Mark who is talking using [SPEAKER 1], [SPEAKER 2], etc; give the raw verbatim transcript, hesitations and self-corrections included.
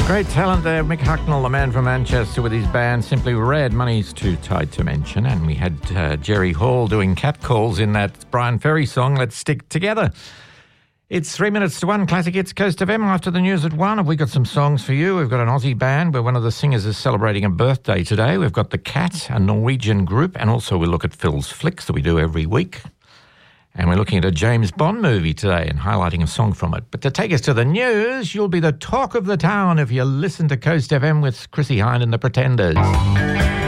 [SPEAKER 1] Great talent there, Mick Hucknall, the man from Manchester, with his band Simply Red. Money's too tight to mention. And we had uh, Jerry Hall doing catcalls in that Brian Ferry song, Let's Stick Together. It's three minutes to one, Classic Hits Coast F M. After the news at one, have we got some songs for you? We've got an Aussie band where one of the singers is celebrating a birthday today. We've got The Cat, a Norwegian group, and also we look at Phil's Flicks that we do every week. And we're looking at a James Bond movie today and highlighting a song from it. But to take us to the news, you'll be the talk of the town if you listen to Coast F M with Chrissy Hine and the Pretenders.